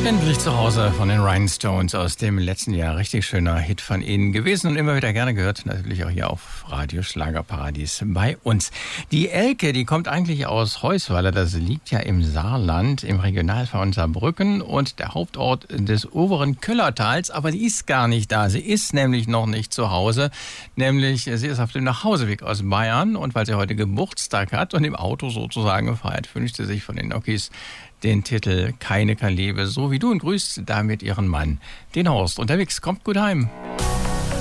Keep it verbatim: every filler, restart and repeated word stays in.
Endlich zu Hause von den Rhinestones aus dem letzten Jahr. Richtig schöner Hit von Ihnen gewesen und immer wieder gerne gehört. Natürlich auch hier auf Radio Schlagerparadies bei uns. Die Elke, die kommt eigentlich aus Heusweiler. Das liegt ja im Saarland, im Regionalverband Saarbrücken und der Hauptort des oberen Köllertals. Aber die ist gar nicht da. Sie ist nämlich noch nicht zu Hause. Nämlich, sie ist auf dem Nachhauseweg aus Bayern. Und weil sie heute Geburtstag hat und im Auto sozusagen feiert, wünscht sie sich von den Nokis den Titel Keine kann Liebe, so wie du, und grüßt damit ihren Mann, den Horst. Unterwegs, kommt gut heim.